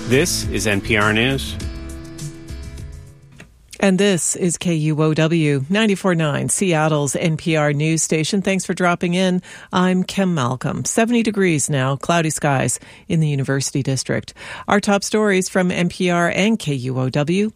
This is NPR News. And this is KUOW 94.9, Seattle's NPR news station. Thanks for dropping in. I'm Kim Malcolm. 70 degrees now, cloudy skies in the University District. Our top stories from NPR and KUOW.